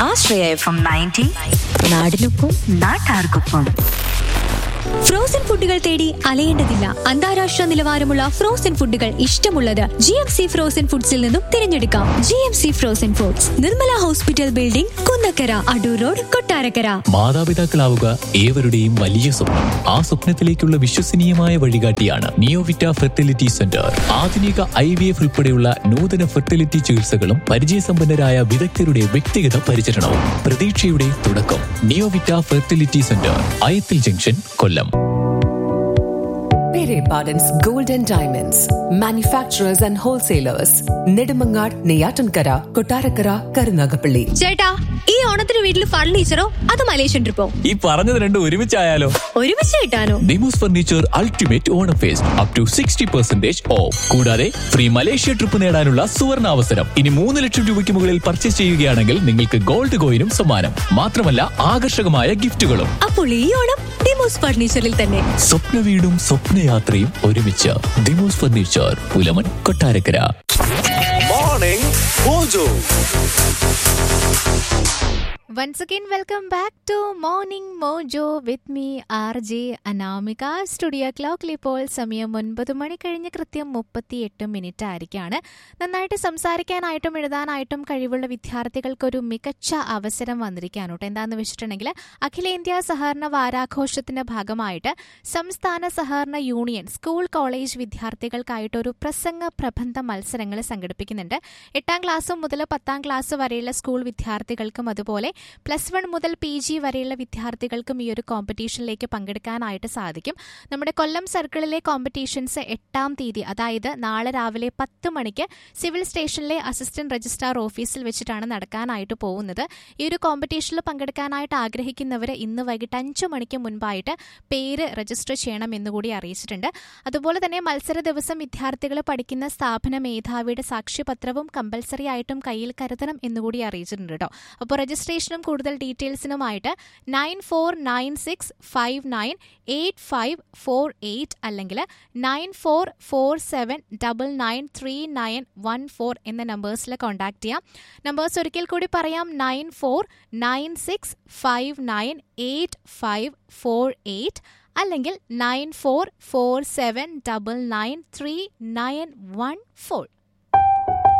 ആശ്രയ FM 90 നാടിനൊപ്പം നാട്ടാർക്കൊപ്പം. Frozen ഫുഡുകൾ തേടി അലയേണ്ടതില്ല. അന്താരാഷ്ട്ര നിലവാരമുള്ള ഫ്രോസൺ ഫുഡുകൾ ഇഷ്ടമുള്ളത് GMC ഫ്രോസൺ ഫുഡ്സിൽ നിന്നും തിരഞ്ഞെടുക്കാം. GMC frozen foods, Nirmala hospital building, Kunnakkara, Adoor road, Kottarakkara. മാതാപിതാക്കളാവുക ഏവരുടെയും വലിയ സ്വപ്നം. ആ സ്വപ്നത്തിലേക്കുള്ള വിശ്വസനീയമായ വഴികാട്ടിയാണ് നിയോവിറ്റ ഫെർട്ടിലിറ്റി സെന്റർ. ആധുനിക IVF ഉൾപ്പെടെയുള്ള നൂതന ഫെർട്ടിലിറ്റി ചികിത്സകളും പരിചയസമ്പന്നരായ വിദഗ്ധരുടെ വ്യക്തിഗത പരിചരണവും പ്രതീക്ഷയുടെ തുടക്കം. Neovita fertility centre, Ayathil junction, Kollam. Pere Pardon's Gold and Diamonds, manufacturers and wholesalers, Nedumangad, Neyatankara, Kottarakara, Karunagapalli. ചേട്ടാ, ഈ ഓണത്തിന് വീട്ടിൽ ഫർണിച്ചറോ അതോ മലേഷ്യൻ ട്രിപ്പോ? ഈ പറഞ്ഞത് രണ്ടും ഒരുമിച്ചായാലോ? ഒരുമിച്ച് കിട്ടാനോ? Demos furniture ultimate Onam first up to 60% of. കൂടാതെ ഫ്രീ മലേഷ്യ ട്രിപ്പ് നേടാനുള്ള സുവർണ അവസരം. ഇനി 3 ലക്ഷം രൂപയ്ക്ക് മുകളിൽ പർച്ചേസ് ചെയ്യുകയാണെങ്കിൽ നിങ്ങൾക്ക് ഗോൾഡ് കോയിനും സമ്മാനം. മാത്രമല്ല ആകർഷകമായ ഗിഫ്റ്റുകളും. അപ്പോൾ ഈ ഓണം ഡിമോസ് ഫർണിച്ചറിൽ തന്നെ. സ്വപ്ന വീടും സ്വപ്നയാത്രയും ഒരുമിച്ച്. Demos furniture, Pulamon, Kottarakkara. Morning Mojo. Once again, welcome back to Morning Mojo with me, RJ Anamika. Studio ക്ലോക്കിൽ ഇപ്പോൾ സമയം 9 മണി കഴിഞ്ഞ് കൃത്യം 38 ആയിരിക്കാണ്. നന്നായിട്ട് സംസാരിക്കാനായിട്ടും എഴുതാനായിട്ടും കഴിവുള്ള വിദ്യാർത്ഥികൾക്കൊരു മികച്ച അവസരം വന്നിരിക്കുകയാണ് കേട്ടോ. എന്താണെന്ന് വെച്ചിട്ടുണ്ടെങ്കിൽ അഖിലേന്ത്യാ സഹകരണ വാരാഘോഷത്തിന്റെ ഭാഗമായിട്ട് സംസ്ഥാന സഹകരണ യൂണിയൻ സ്കൂൾ കോളേജ് വിദ്യാർത്ഥികൾക്കായിട്ടൊരു പ്രസംഗ പ്രബന്ധ മത്സരങ്ങൾ സംഘടിപ്പിക്കുന്നുണ്ട്. 8ാം ക്ലാസ് മുതൽ 10ാം ക്ലാസ് വരെയുള്ള സ്കൂൾ വിദ്യാർത്ഥികൾക്കും അതുപോലെ +1 മുതൽ PG വരെയുള്ള വിദ്യാർത്ഥികൾക്കും ഈ ഒരു കോമ്പറ്റീഷനിലേക്ക് പങ്കെടുക്കാനായിട്ട് സാധിക്കും. നമ്മുടെ കൊല്ലം സർക്കിളിലെ കോമ്പറ്റീഷൻസ് 8ാം തീയതി, അതായത് നാളെ രാവിലെ 10 മണിക്ക് സിവിൽ സ്റ്റേഷനിലെ അസിസ്റ്റന്റ് രജിസ്ട്രാർ ഓഫീസിൽ വെച്ചിട്ടാണ് നടക്കാനായിട്ട് പോകുന്നത്. ഈ ഒരു കോമ്പറ്റീഷനിൽ പങ്കെടുക്കാനായിട്ട് ആഗ്രഹിക്കുന്നവർ ഇന്ന് വൈകിട്ട് 5 മണിക്ക് മുൻപായിട്ട് പേര് രജിസ്റ്റർ ചെയ്യണം എന്നുകൂടി അറിയിച്ചിട്ടുണ്ട്. അതുപോലെ തന്നെ മത്സര ദിവസം വിദ്യാർത്ഥികൾ പഠിക്കുന്ന സ്ഥാപന മേധാവിയുടെ സാക്ഷ്യപത്രവും കമ്പൽസറി ആയിട്ടും കയ്യിൽ കരുതണം എന്നുകൂടി അറിയിച്ചിട്ടുണ്ട് കേട്ടോ. അപ്പോൾ രജിസ്ട്രേഷനും കൂടുതൽ ഡീറ്റെയിൽസിനുമായിട്ട് 9496598548 അല്ലെങ്കിൽ 9447993914 എന്ന നമ്പേഴ്സിൽ കോൺടാക്ട് ചെയ്യാം. നമ്പേഴ്സ് ഒരിക്കൽ കൂടി പറയാം: 9496598548 അല്ലെങ്കിൽ 9447993914.